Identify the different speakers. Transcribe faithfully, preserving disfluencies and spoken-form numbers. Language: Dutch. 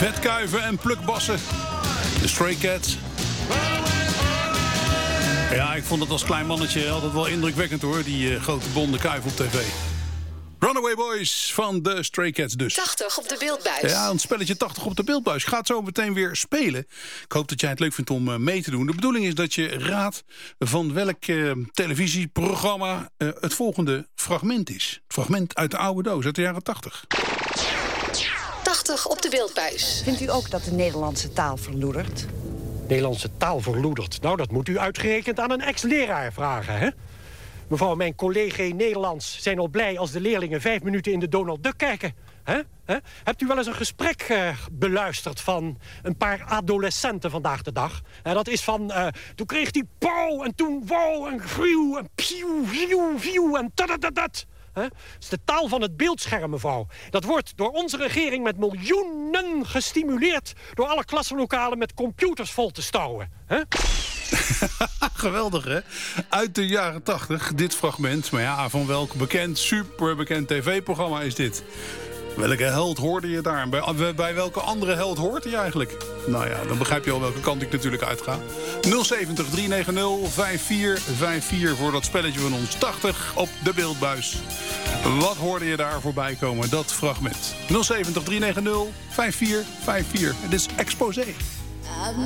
Speaker 1: Vetkuiven en plukbassen. De Stray Cats. Ja, ik vond het als klein mannetje altijd wel indrukwekkend hoor, die uh, grote blonde kuif op tv. Runaway Boys van de Stray Cats dus.
Speaker 2: tachtig op de beeldbuis.
Speaker 1: Ja, een spelletje tachtig op de beeldbuis. Gaat zo meteen weer spelen. Ik hoop dat jij het leuk vindt om uh, mee te doen. De bedoeling is dat je raadt van welk uh, televisieprogramma uh, het volgende fragment is. Het fragment uit de oude doos, uit de jaren tachtig.
Speaker 2: tachtig op de beeldbuis.
Speaker 3: Vindt u ook dat de Nederlandse taal verloedert?
Speaker 4: Nederlandse taal verloedert. Nou, dat moet u uitgerekend aan een ex-leraar vragen, hè? Mevrouw, mijn collega Nederlands zijn al blij als de leerlingen vijf minuten in de Donald Duck kijken. Hè? Hè? Hebt u wel eens een gesprek uh, beluisterd van een paar adolescenten vandaag de dag? Uh, dat is van, uh, toen kreeg die pauw en toen wow en gruw en pieuw, vieuw, vieuw en tadadadat. Dat is de taal van het beeldscherm, mevrouw. Dat wordt door onze regering met miljoenen gestimuleerd door alle klassenlokalen met computers vol te stouwen. Hè?
Speaker 1: Geweldig, hè? Uit de jaren tachtig, dit fragment. Maar ja, van welk bekend, superbekend tv-programma is dit? Welke held hoorde je daar? Bij, bij welke andere held hoort hij eigenlijk? Nou ja, dan begrijp je al welke kant ik natuurlijk uitga. nul zeventig, drie negen nul, vijf vier vijf vier voor dat spelletje van ons. tachtig op de beeldbuis. Wat hoorde je daar voorbij komen, dat fragment? nul zeventig, drie negen nul, vijf vier vijf vier. Het is Exposé.